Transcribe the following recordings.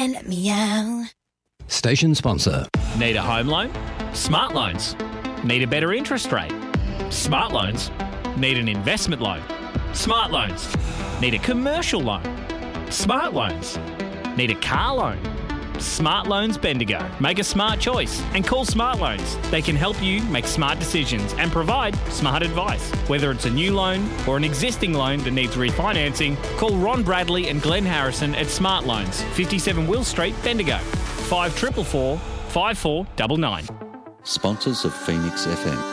and meow. Station sponsor. Need a home loan? Smart Loans. Need a better interest rate? Smart Loans. Need an investment loan? Smart Loans. Need a commercial loan? Smart Loans. Need a car loan? Smart Loans Bendigo. Make a smart choice and call Smart Loans. They can help you make smart decisions and provide smart advice. Whether it's a new loan or an existing loan that needs refinancing, call Ron Bradley and Glenn Harrison at Smart Loans, 57 Will Street, Bendigo. 5444 5499. Sponsors of Phoenix FM.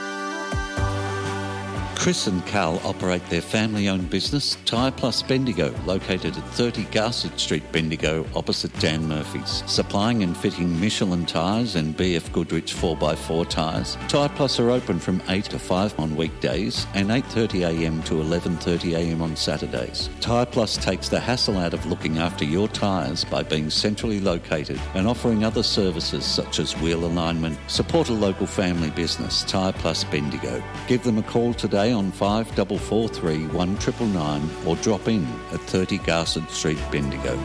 Chris and Carl operate their family-owned business, Tyre Plus Bendigo, located at 30 Garsett Street, Bendigo, opposite Dan Murphy's. Supplying and fitting Michelin tyres and BF Goodrich 4x4 tyres, Tyre Plus are open from 8 to 5 on weekdays and 8:30am to 11:30am on Saturdays. Tyre Plus takes the hassle out of looking after your tyres by being centrally located and offering other services such as wheel alignment. Support a local family business, Tyre Plus Bendigo. Give them a call today on 5443 1999 or drop in at 30 Garsett Street, Bendigo.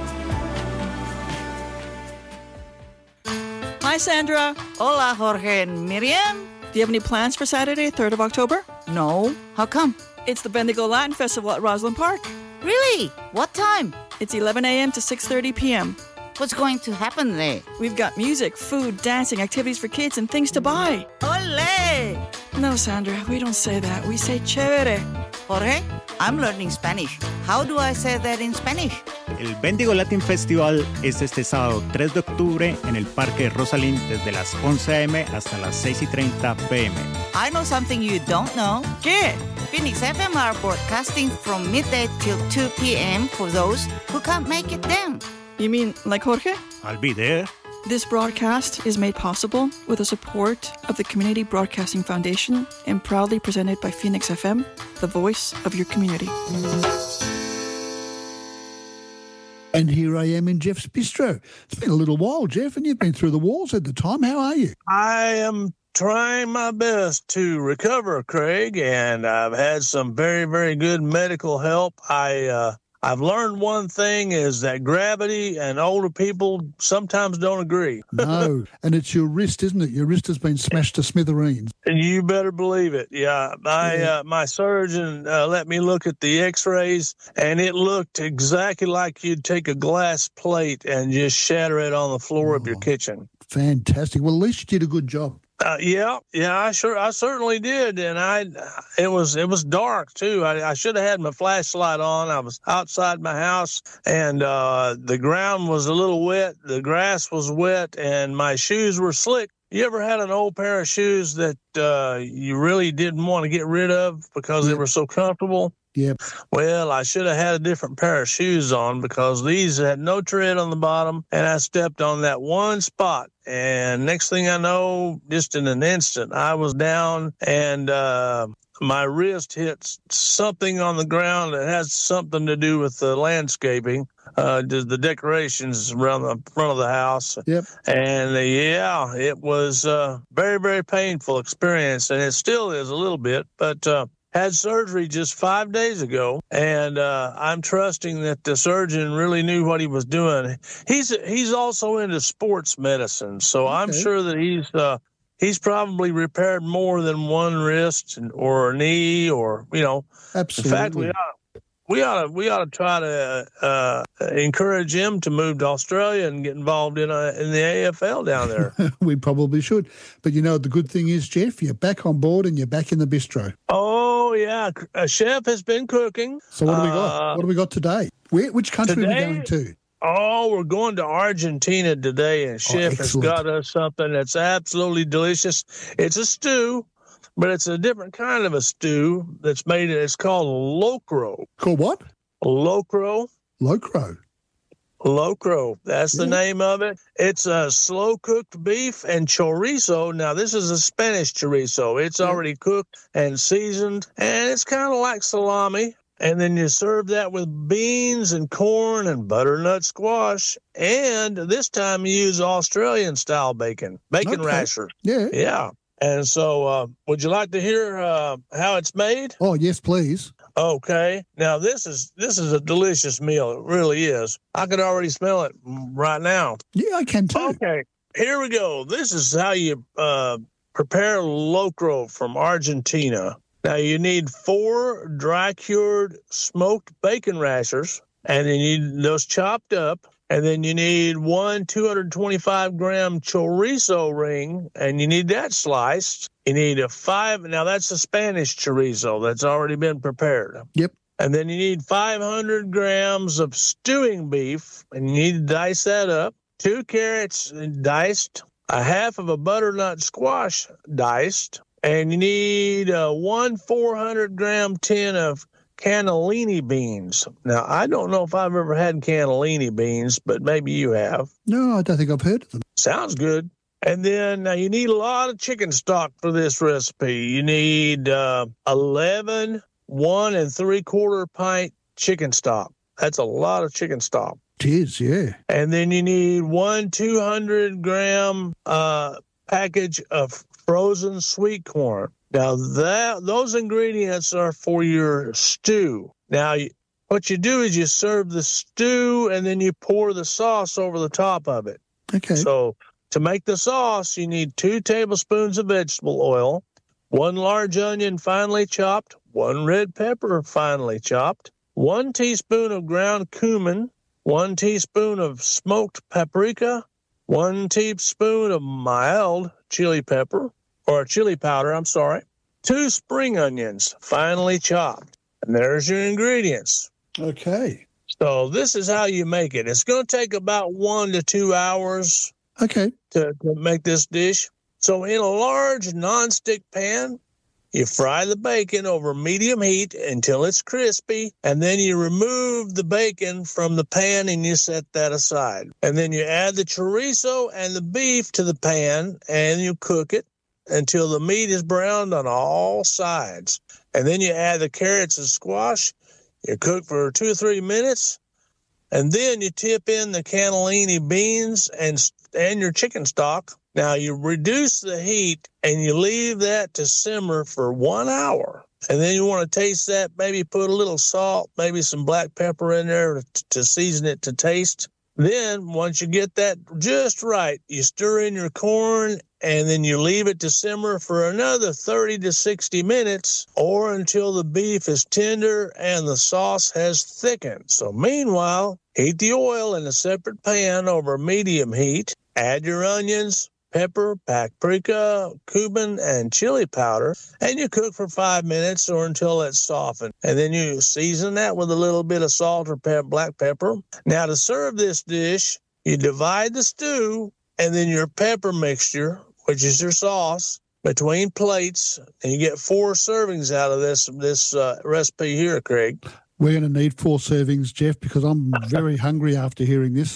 Hi, Sandra. Hola, Jorge and Miriam. Do you have any plans for Saturday, 3rd of October? No. How come? It's the Bendigo Latin Festival at Roslyn Park. Really? What time? It's 11 a.m. to 6:30 p.m. What's going to happen there? We've got music, food, dancing, activities for kids, and things to buy. Ole! No, Sandra, we don't say that. We say chévere. Jorge, I'm learning Spanish. How do I say that in Spanish? El Bendigo Latin Festival es este sábado 3 de octubre en el Parque Rosalind desde las 11 a.m. hasta las 6:30 p.m. I know something you don't know. ¿Qué? Phoenix FM are broadcasting from midday till 2 p.m. for those who can't make it then. You mean like Jorge? I'll be there. This broadcast is made possible with the support of the Community Broadcasting Foundation and proudly presented by Phoenix FM, the voice of your community. And here I am in Jeff's Bistro. It's been a little while, Jeff, and you've been through the walls at the time. How are you? I am trying my best to recover, Craig, and I've had some very, very good medical help. I've learned one thing is that gravity and older people sometimes don't agree. No, and it's your wrist, isn't it? Your wrist has been smashed to smithereens. And you better believe it. Yeah, my surgeon let me look at the x-rays, and it looked exactly like you'd take a glass plate and just shatter it on the floor of your kitchen. Fantastic. Well, at least you did a good job. Yeah, I certainly did, and it was dark too. I should have had my flashlight on. I was outside my house, and the ground was a little wet, the grass was wet, and my shoes were slick. You ever had an old pair of shoes that you really didn't want to get rid of because they were so comfortable? Yep. Well, I should have had a different pair of shoes on because these had no tread on the bottom, and I stepped on that one spot. And next thing I know, just in an instant, I was down, and my wrist hit something on the ground that has something to do with the landscaping, the decorations around the front of the house. Yep. And it was a very, very painful experience, and it still is a little bit, but had surgery just 5 days ago, and I'm trusting that the surgeon really knew what he was doing. He's also into sports medicine, so okay. I'm sure that he's probably repaired more than one wrist or a knee, or Absolutely. In fact, we ought to try to encourage him to move to Australia and get involved in the AFL down there. We probably should. But the good thing is, Jeff, you're back on board and you're back in the bistro. Oh, yeah. A chef has been cooking. So what do we got? What do we got today? Which country are we going to? Oh, we're going to Argentina today, and Chef has got us something that's absolutely delicious. It's a stew, but it's a different kind of a stew that's made. It's called locro. Called what? Locro. Locro. Locro. That's the name of it. It's a slow-cooked beef and chorizo. Now, this is a Spanish chorizo. It's already cooked and seasoned, and it's kind of like salami. And then you serve that with beans and corn and butternut squash. And this time you use Australian-style bacon rashers. Yeah. Yeah. And so would you like to hear how it's made? Oh, yes, please. Okay. Now, this is a delicious meal. It really is. I could already smell it right now. Yeah, I can too. Okay. Here we go. This is how you prepare locro from Argentina. Now, you need 4 dry-cured smoked bacon rashers, and you need those chopped up. And then you need 1 225-gram chorizo ring, and you need that sliced. You need a 5, now that's a Spanish chorizo that's already been prepared. Yep. And then you need 500 grams of stewing beef, and you need to dice that up. 2 carrots diced, a half of a butternut squash diced, and you need 1 400-gram tin of cannellini beans. Now, I don't know if I've ever had cannellini beans, but maybe you have. No, I don't think I've heard of them. Sounds good. And then you need a lot of chicken stock for this recipe. You need 11 1 3/4 pint chicken stock. That's a lot of chicken stock. It is, yeah. And then you need 1 200-gram package of frozen sweet corn. Now, those ingredients are for your stew. Now, what you do is you serve the stew, and then you pour the sauce over the top of it. Okay. So to make the sauce, you need 2 tablespoons of vegetable oil, 1 large onion finely chopped, 1 red pepper finely chopped, 1 teaspoon of ground cumin, 1 teaspoon of smoked paprika, 1 teaspoon of mild chili powder, 2 spring onions finely chopped. And there's your ingredients. Okay. So this is how you make it. It's going to take about 1 to 2 hours Okay. to make this dish. So in a large nonstick pan, you fry the bacon over medium heat until it's crispy, and then you remove the bacon from the pan and you set that aside. And then you add the chorizo and the beef to the pan, and you cook it until the meat is browned on all sides. And then you add the carrots and squash. You cook for 2 or 3 minutes, and then you tip in the cannellini beans and your chicken stock. Now, you reduce the heat, and you leave that to simmer for 1 hour. And then you want to taste that, maybe put a little salt, maybe some black pepper in there to season it to taste. Then, once you get that just right, you stir in your corn, and then you leave it to simmer for another 30 to 60 minutes, or until the beef is tender and the sauce has thickened. So meanwhile, heat the oil in a separate pan over medium heat, add your onions, pepper, paprika, cumin, and chili powder, and you cook for 5 minutes or until it's softened. And then you season that with a little bit of salt or black pepper. Now, to serve this dish, you divide the stew and then your pepper mixture, which is your sauce, between plates, and you get 4 servings out of this recipe here, Craig. We're going to need 4 servings, Jeff, because I'm very hungry after hearing this.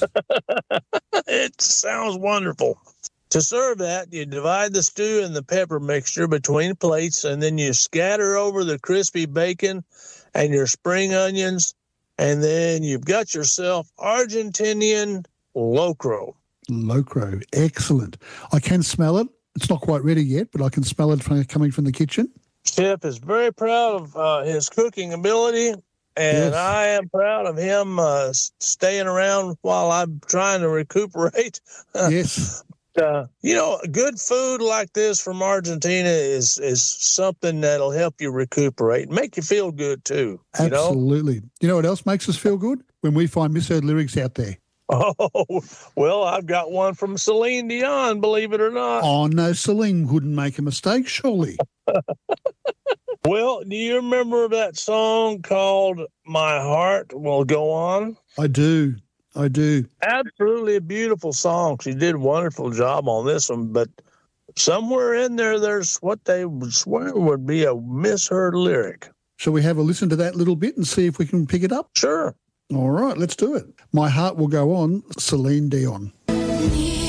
It sounds wonderful. To serve that, you divide the stew and the pepper mixture between plates, and then you scatter over the crispy bacon and your spring onions, and then you've got yourself Argentinian locro. Locro, excellent. I can smell it. It's not quite ready yet, but I can smell it coming from the kitchen. Chef is very proud of his cooking ability, and yes, I am proud of him staying around while I'm trying to recuperate. Yes. Good food like this from Argentina is something that'll help you recuperate, make you feel good too. Absolutely. You know what else makes us feel good? When we find misheard lyrics out there. Oh, well, I've got one from Celine Dion, believe it or not. Oh, no, Celine wouldn't make a mistake, surely. Well, do you remember that song called My Heart Will Go On? I do. Absolutely a beautiful song. She did a wonderful job on this one, but somewhere in there's what they would swear would be a misheard lyric. Shall we have a listen to that little bit and see if we can pick it up? Sure. All right, let's do it. My Heart Will Go On, Celine Dion.